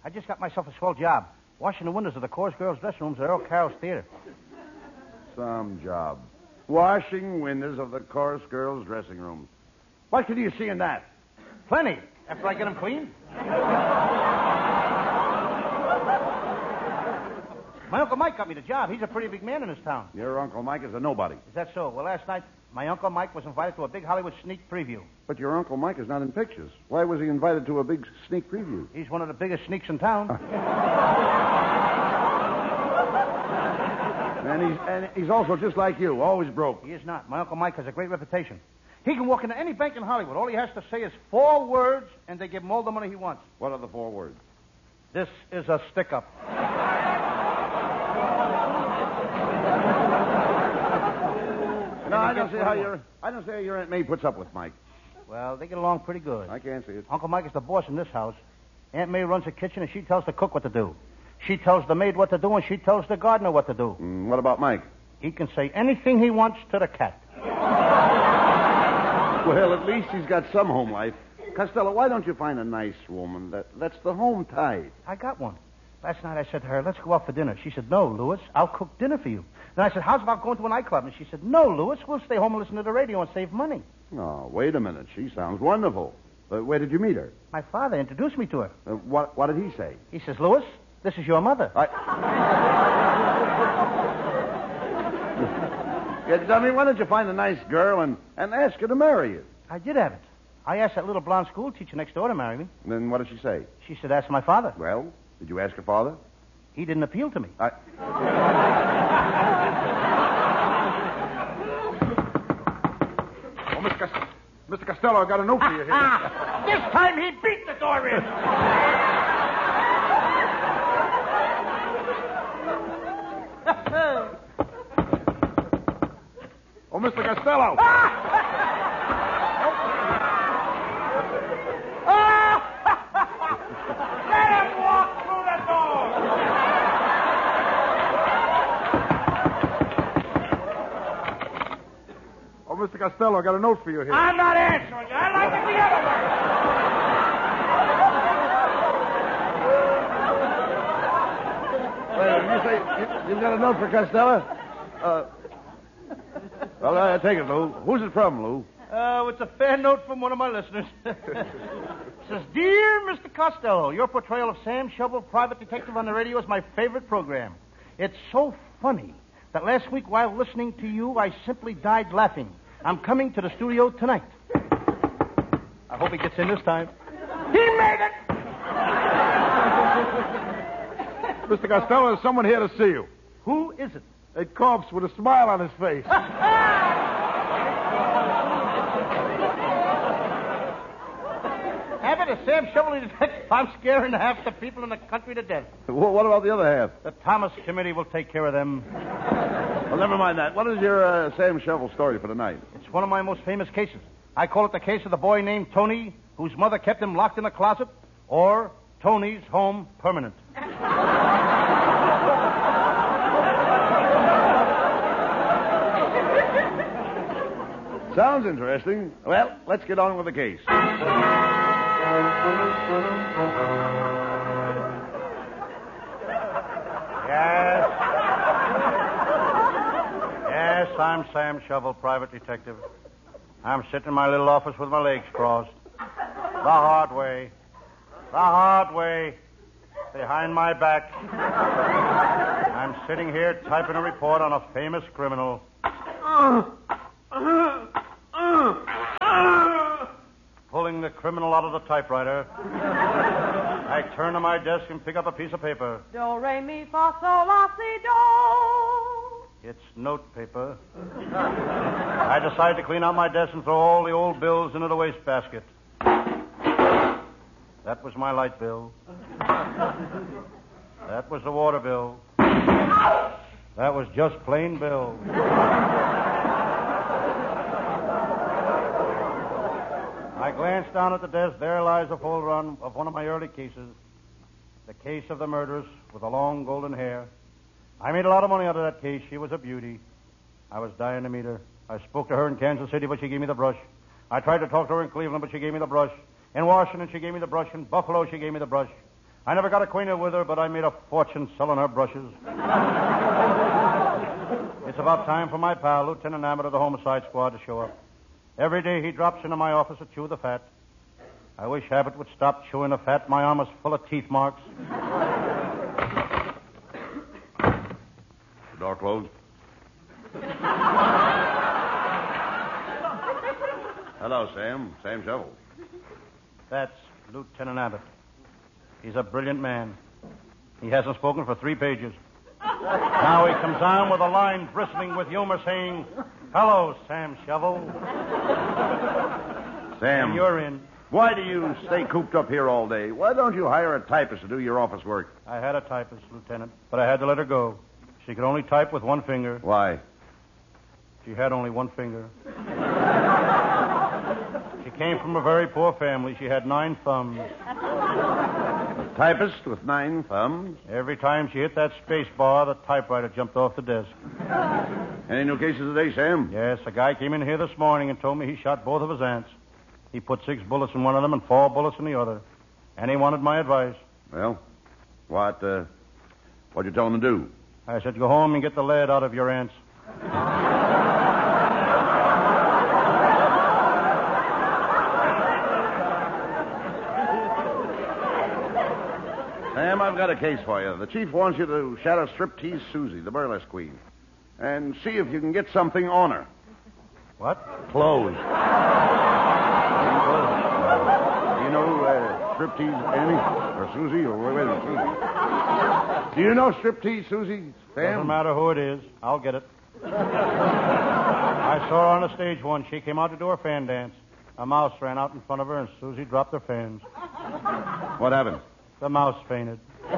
I just got myself a swell job. Washing the windows of the chorus girls' dressing rooms at Earl Carroll's theater. Some job. Washing windows of the chorus girls' dressing rooms. What can you see in that? Plenty. After I get them clean. My Uncle Mike got me the job. He's a pretty big man in this town. Your Uncle Mike is a nobody. Is that so? Well, last night, my Uncle Mike was invited to a big Hollywood sneak preview. But your Uncle Mike is not in pictures. Why was he invited to a big sneak preview? He's one of the biggest sneaks in town. And he's also just like you, always broke. He is not. My Uncle Mike has a great reputation. He can walk into any bank in Hollywood. All he has to say is 4 words, and they give him all the money he wants. What are the 4 words? This is a stick-up. No, I don't see how your Aunt May puts up with Mike. Well, they get along pretty good. I can't see it. Uncle Mike is the boss in this house. Aunt May runs the kitchen, and she tells the cook what to do. She tells the maid what to do, and she tells the gardener what to do. What about Mike? He can say anything he wants to the cat. Well, at least he's got some home life. Costello, why don't you find a nice woman? That's the home type. I got one. Last night I said to her, let's go out for dinner. She said, no, Louis, I'll cook dinner for you. Then I said, how's about going to a nightclub? And she said, no, Louis, we'll stay home and listen to the radio and save money. Oh, wait a minute. She sounds wonderful. Where did you meet her? My father introduced me to her. What did he say? He says, Louis, this is your mother. Yeah, dummy, why don't you find a nice girl and ask her to marry you? I did have it. I asked that little blonde school teacher next door to marry me. Then what did she say? She said, ask my father. Well, did you ask her father? He didn't appeal to me. Oh, Mr. Costello, I got a note for you here. This time he beat the door in. Oh, Mr. Costello. Let him walk through the door. Oh, Mr. Costello, I got a note for you here. I'm not answering you. I like it the other way. Wait, you say you've got a note for Costello? Well, I take it, Lou. Who's it from, Lou? It's a fair note from one of my listeners. It says, Dear Mr. Costello, your portrayal of Sam Shovel, private detective on the radio, is my favorite program. It's so funny that last week while listening to you, I simply died laughing. I'm coming to the studio tonight. I hope he gets in this time. He made it! Mr. Costello, there's someone here to see you. Who is it? A corpse with a smile on his face. Have it a Sam Shovel detective. I'm scaring half the people in the country to death. What about the other half? The Thomas Committee will take care of them. Well, never mind that. What is your Sam Shovel story for tonight? It's one of my most famous cases. I call it the case of the boy named Tony, whose mother kept him locked in a closet, or Tony's Home Permanent. Sounds interesting. Well, let's get on with the case. Yes, I'm Sam Shovel, private detective. I'm sitting in my little office with my legs crossed. The hard way. Behind my back. I'm sitting here typing a report on a famous criminal. Pulling the criminal out of the typewriter. I turn to my desk and pick up a piece of paper. Do, re, mi, fa, sol, la, si, do. It's note paper. I decide to clean out my desk and throw all the old bills into the wastebasket. That was my light bill. That was the water bill. That was just plain bill. I glanced down at the desk. There lies a full run of one of my early cases. The case of the murderess with the long golden hair. I made a lot of money out of that case. She was a beauty. I was dying to meet her. I spoke to her in Kansas City, but she gave me the brush. I tried to talk to her in Cleveland, but she gave me the brush. In Washington, she gave me the brush. In Buffalo, she gave me the brush. I never got acquainted with her, but I made a fortune selling her brushes. It's about time for my pal, Lieutenant Abbott of the Homicide Squad, to show up. Every day he drops into my office to chew the fat. I wish Abbott would stop chewing the fat. My arm is full of teeth marks. The door closed. Hello, Sam. Sam Shovel. That's Lieutenant Abbott. He's a brilliant man. He hasn't spoken for 3 pages. Now he comes on with a line bristling with humor saying, "Hello, Sam Shovel." Sam. And you're in. Why do you stay cooped up here all day? Why don't you hire a typist to do your office work? I had a typist, Lieutenant, but I had to let her go. She could only type with one finger. Why? She had only one finger. She came from a very poor family. She had 9 thumbs. A typist with 9 thumbs? Every time she hit that space bar, the typewriter jumped off the desk. Any new cases today, Sam? Yes, a guy came in here this morning and told me he shot both of his aunts. He put 6 bullets in one of them and 4 bullets in the other. And he wanted my advice. Well, what'd you tell him to do? I said, go home and get the lead out of your aunts. Sam, I've got a case for you. The chief wants you to shadow Striptease Susie, the burlesque queen, and see if you can get something on her. What? Clothes. Do you know Striptease Annie? Or Susie? Or wait a minute, Susie. Do you know Striptease Susie, Sam? Doesn't matter who it is. I'll get it. I saw her on the stage once. She came out to do her fan dance. A mouse ran out in front of her, and Susie dropped her fans. What happened? The mouse fainted.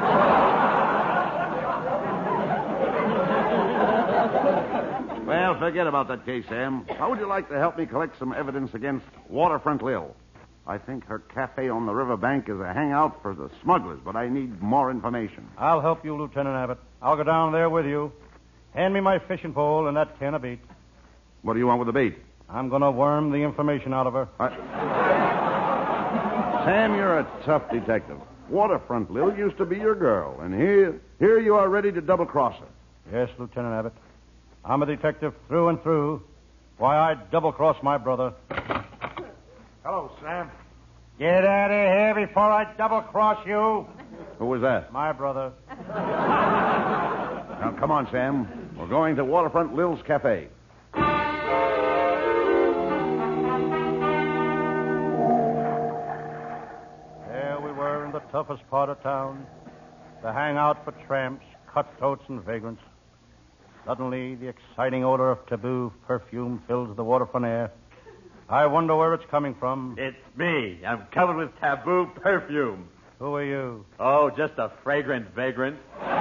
Well, forget about that case, Sam. How would you like to help me collect some evidence against Waterfront Lil? I think her cafe on the riverbank is a hangout for the smugglers, but I need more information. I'll help you, Lieutenant Abbott. I'll go down there with you. Hand me my fishing pole and that can of bait. What do you want with the bait? I'm going to worm the information out of her. Sam, you're a tough detective. Waterfront Lil used to be your girl, and here you are ready to double-cross her. Yes, Lieutenant Abbott. I'm a detective through and through. Why, I'd double-cross my brother. Hello, Sam. Get out of here before I double-cross you. Who was that? My brother. Now, come on, Sam. We're going to Waterfront Lil's Cafe. There we were in the toughest part of town, the hangout for tramps, cutthroats, and vagrants. Suddenly, the exciting odor of taboo perfume fills the waterfront air. I wonder where it's coming from. It's me. I'm covered with taboo perfume. Who are you? Oh, just a fragrant vagrant.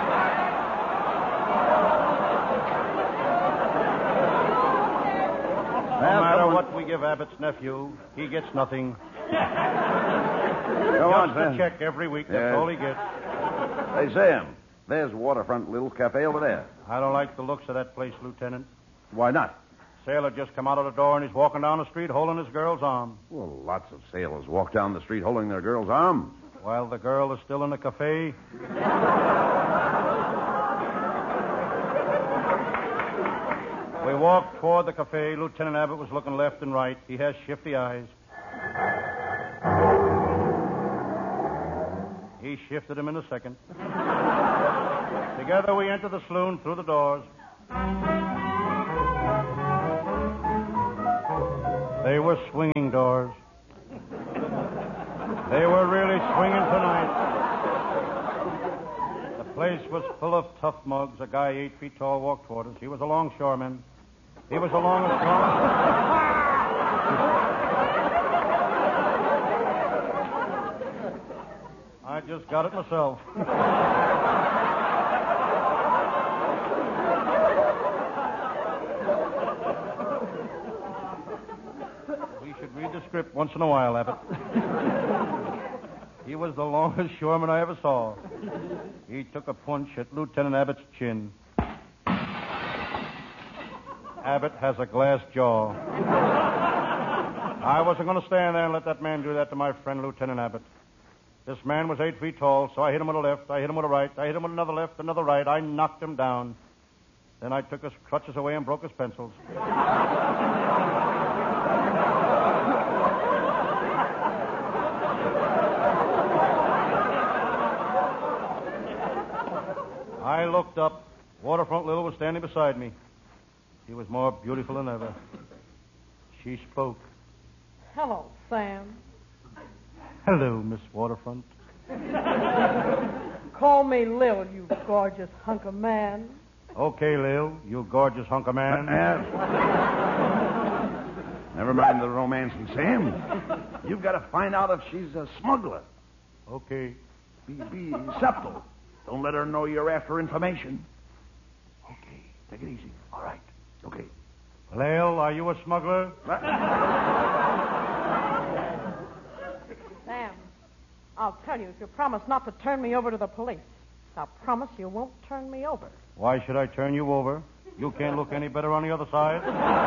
No matter what we give Abbott's nephew, he gets nothing. Go on, Just a Sam. check every week. That's Yes. all he gets. Hey, Sam, there's Waterfront Lil's Cafe over there. I don't like the looks of that place, Lieutenant. Why not? Sailor just come out of the door and he's walking down the street holding his girl's arm. Well, lots of sailors walk down the street holding their girl's arms. While the girl is still in the cafe. We walked toward the cafe. Lieutenant Abbott was looking left and right. He has shifty eyes. He shifted him in a second. Together we entered the saloon through the doors. They were swinging doors. They were really swinging tonight. The place was full of tough mugs. A guy 8 feet tall walked toward us. He was a longshoreman. He was a longshoreman. I just got it myself. We should read the script once in a while, Abbott. He was the longest shoreman I ever saw. He took a punch at Lieutenant Abbott's chin. Abbott has a glass jaw. I wasn't going to stand there and let that man do that to my friend Lieutenant Abbott. This man was 8 feet tall, so I hit him with a left, I hit him with a right, I hit him with another left, another right. I knocked him down. Then I took his crutches away and broke his pencils. I looked up. Waterfront Lil was standing beside me. She was more beautiful than ever. She spoke. Hello, Sam. Hello, Miss Waterfront. Call me Lil, you gorgeous hunk of man. Okay, Lil, you gorgeous hunk of man. Never mind the romancing, Sam. You've got to find out if she's a smuggler. Okay. Be subtle. Don't let her know you're after information. Okay, take it easy. All right. Okay. Lil, are you a smuggler? Sam, I'll tell you if you promise not to turn me over to the police. Now, promise you won't turn me over. Why should I turn you over? You can't look any better on the other side.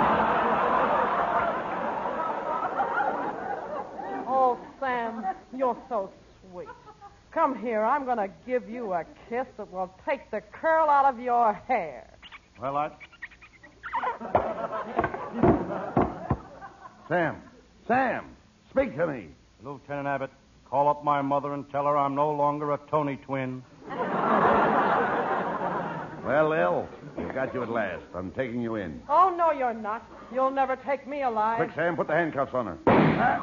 Oh, Sam, you're so sweet. Come here. I'm going to give you a kiss that will take the curl out of your hair. Well, Sam, speak to me. Lieutenant Abbott, call up my mother and tell her I'm no longer a Tony twin. Well, Lil, we've got you at last. I'm taking you in. Oh, no, you're not. You'll never take me alive. Quick, Sam, put the handcuffs on her.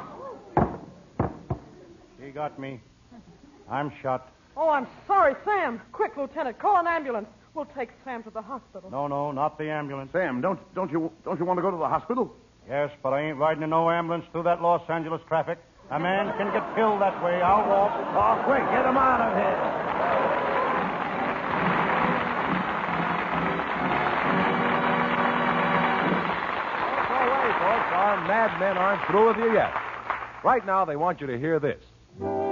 She got me. I'm shot. Oh, I'm sorry, Sam. Quick, Lieutenant, call an ambulance. We'll take Sam to the hospital. No, not the ambulance. Sam, don't you want to go to the hospital? Yes, but I ain't riding in no ambulance through that Los Angeles traffic. A man can get killed that way. I'll walk. Oh, quick, get him out of here. All right, folks, our madmen aren't through with you yet. Right now, they want you to hear this.